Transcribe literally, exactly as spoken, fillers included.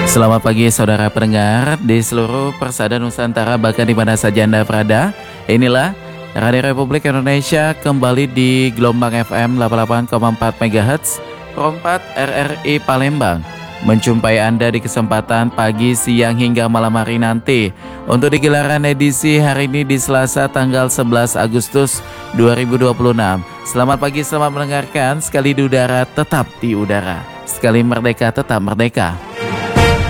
Selamat pagi saudara pendengar di seluruh persada Nusantara, bahkan di mana saja Anda berada. Inilah Radio Republik Indonesia kembali di gelombang F M delapan puluh delapan koma empat megahertz Rompat R R I Palembang. Menjumpai Anda di kesempatan pagi, siang hingga malam hari nanti untuk digelaran edisi hari ini di Selasa tanggal sebelas Agustus dua ribu dua puluh enam. Selamat pagi, selamat mendengarkan. Sekali di udara tetap di udara, sekali merdeka tetap merdeka.